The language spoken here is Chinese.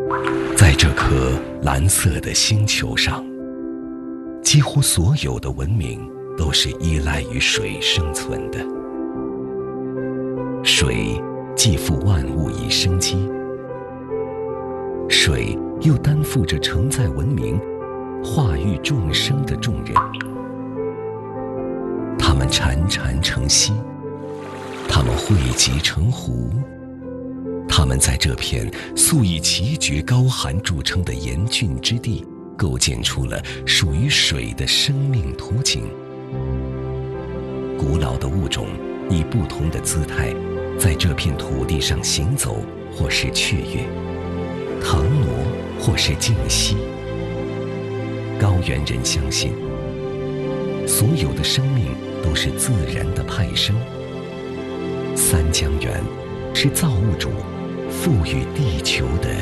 在这颗蓝色的星球上，几乎所有的文明都是依赖于水生存的。水既负万物以生机，水又担负着承载文明、化育众生的重任。它们潺潺成溪，它们汇集成湖，它们在这片素以奇绝高寒著称的严峻之地，构建出了属于水的生命图景。古老的物种以不同的姿态，在这片土地上行走，或是雀跃、腾挪，或是静息。高原人相信，所有的生命都是自然的派生。三江源是造物主赋予地球的